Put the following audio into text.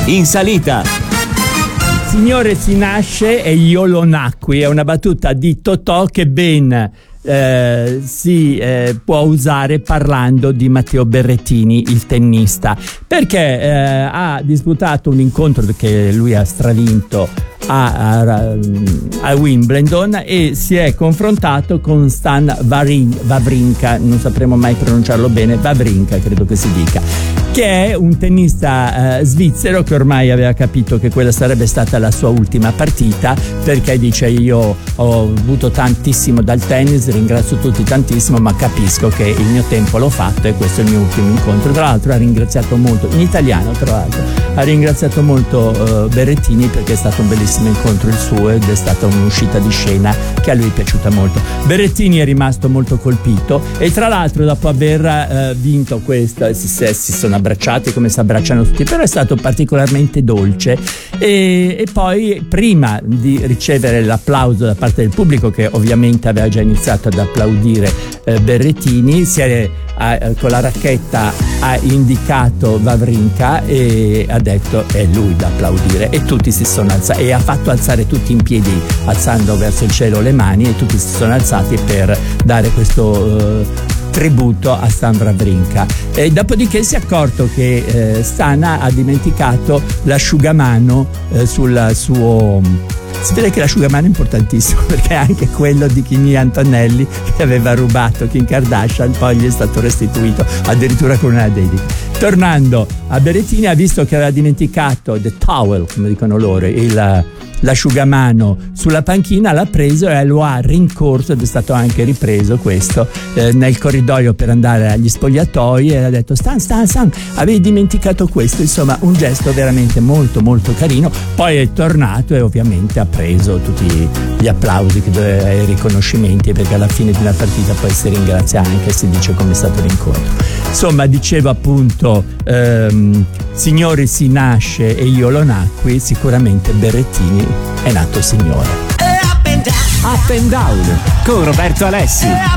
In salita. Signore si nasce e io lo nacqui, è una battuta di Totò che ben si può usare parlando di Matteo Berrettini, il tennista, perché ha disputato un incontro che lui ha stravinto a Wimbledon e si è confrontato con Stan Wawrinka, non sapremo mai pronunciarlo bene, Wawrinka credo che si dica, che è un tennista svizzero che ormai aveva capito che quella sarebbe stata la sua ultima partita, perché dice: io ho avuto tantissimo dal tennis, ringrazio tutti tantissimo, ma capisco che il mio tempo l'ho fatto e questo è il mio ultimo incontro. Tra l'altro ha ringraziato molto, in italiano tra l'altro, ha ringraziato molto Berrettini perché è stato un bellissimo incontro il suo ed è stata un'uscita di scena che a lui è piaciuta molto. Berrettini è rimasto molto colpito e tra l'altro dopo aver vinto questo si sono abbracciati come si abbracciano tutti, però è stato particolarmente dolce e poi prima di ricevere l'applauso da parte del pubblico, che ovviamente aveva già iniziato ad applaudire Berrettini, con la racchetta ha indicato Wawrinka e ha detto è lui da applaudire, e tutti si sono alzati e ha fatto alzare tutti in piedi alzando verso il cielo le mani, e tutti si sono alzati per dare questo tributo a Stan Wawrinka. E dopodiché si è accorto che Stan ha dimenticato l'asciugamano sul suo. Si vede che l'asciugamano è importantissimo, perché è anche quello di Kimi Antonelli che aveva rubato Kim Kardashian, poi gli è stato restituito addirittura con una dedica. Tornando a Berrettini, ha visto che aveva dimenticato the towel, come dicono loro, l'asciugamano sulla panchina, l'ha preso e lo ha rincorso, ed è stato anche ripreso questo nel corridoio per andare agli spogliatoi, e ha detto Stan, avevi dimenticato questo. Insomma, un gesto veramente molto molto carino. Poi è tornato e ovviamente ha preso tutti gli applausi e i riconoscimenti, perché alla fine di una partita poi si ringrazia anche, si dice come è stato l'incontro. Insomma, dicevo appunto, signore si nasce e io lo nacqui, sicuramente Berrettini è nato signore. Up and down con Roberto Alessi.